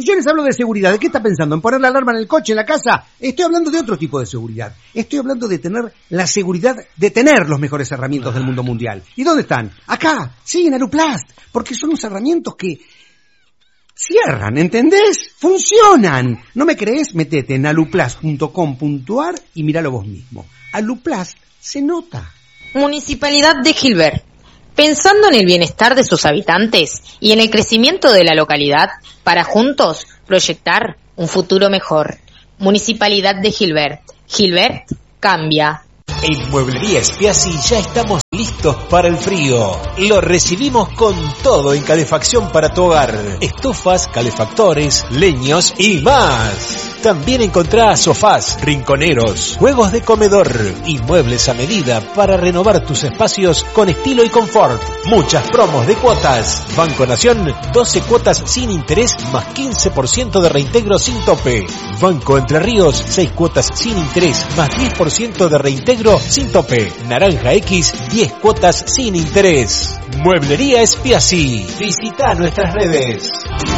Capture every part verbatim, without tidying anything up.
condiciones hablo de seguridad. ¿De qué está pensando? ¿En poner la alarma en el coche, en la casa? Estoy hablando de otro tipo de seguridad. Estoy hablando de tener la seguridad de tener los mejores herramientas del mundo mundial. ¿Y dónde están? Acá, sí, en Aluplast. Porque son unos herramientas que cierran, ¿entendés? ¡Funcionan! ¿No me crees? Metete en aluplast punto com punto ar y míralo vos mismo. Aluplast se nota. Municipalidad de Gilbert. Pensando en el bienestar de sus habitantes y en el crecimiento de la localidad, para juntos proyectar un futuro mejor. Municipalidad de Gilbert. Gilbert cambia. En Mueblería Spiazzi ya estamos listos para el frío. Lo recibimos con todo en calefacción para tu hogar. Estufas, calefactores, leños y más. También encontrás sofás, rinconeros, juegos de comedor y muebles a medida para renovar tus espacios con estilo y confort. Muchas promos de cuotas. Banco Nación, doce cuotas sin interés más quince por ciento de reintegro sin tope. Banco Entre Ríos, seis cuotas sin interés más diez por ciento de reintegro sin tope. Naranja X, diez cuotas sin interés. Mueblería Spiazzi. Visita nuestras redes.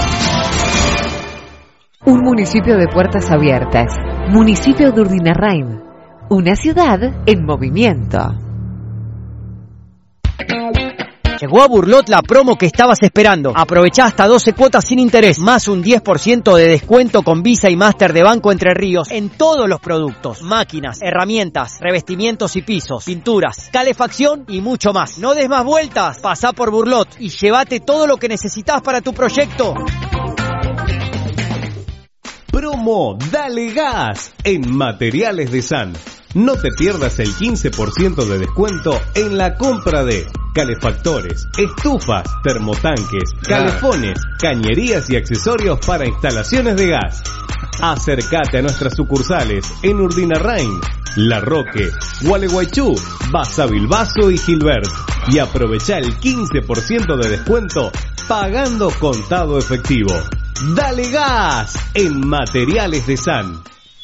Un municipio de puertas abiertas. Municipio de Urdinarrain. Una ciudad en movimiento. Llegó a Burlot la promo que estabas esperando. Aprovechá hasta doce cuotas sin interés, más un diez por ciento de descuento con Visa y Master de Banco Entre Ríos en todos los productos. Máquinas, herramientas, revestimientos y pisos, pinturas, calefacción y mucho más. No des más vueltas, pasá por Burlot y llévate todo lo que necesitas para tu proyecto. Promo Dale Gas en Materiales de San. No te pierdas el quince por ciento de descuento en la compra de calefactores, estufas, termotanques, calefones, cañerías y accesorios para instalaciones de gas. Acércate a nuestras sucursales en Urdinarrain, La Roque, Gualeguaychú, Basavilbaso y Gilbert. Y aprovecha el quince por ciento de descuento pagando contado efectivo. Dale gas en Materiales de San.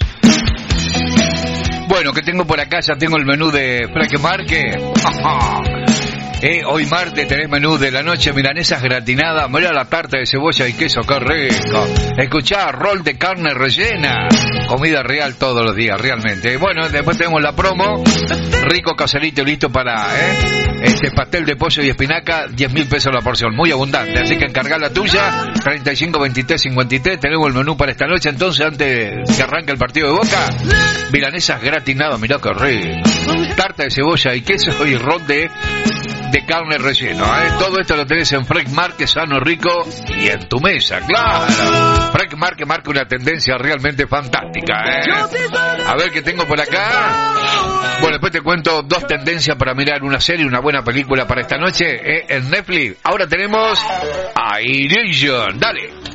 Bueno, ¿qué tengo por acá? Ya tengo el menú de Frank Marque. Eh, hoy martes tenés menú de la noche, milanesas gratinadas, mirá la tarta de cebolla y queso, qué rico. Escuchá, rol de carne rellena. Comida real todos los días, realmente. Bueno, después tenemos la promo, rico caserito listo para, eh, este pastel de pollo y espinaca, diez mil pesos la porción, muy abundante. Así que encargá la tuya, treinta y cinco, veintitrés, cincuenta y tres, tenemos el menú para esta noche. Entonces, antes que arranque el partido de Boca, milanesas gratinadas, mirá qué rico. Tarta de cebolla y queso y rol de... de carne relleno, ¿eh? Todo esto lo tenés en Frank Marque, sano, rico y en tu mesa, claro. Frank Marque marca una tendencia realmente fantástica, ¿eh? A ver qué tengo por acá. Bueno, después te cuento dos tendencias para mirar una serie, una buena película para esta noche, ¿eh? En Netflix. Ahora tenemos Airation, dale.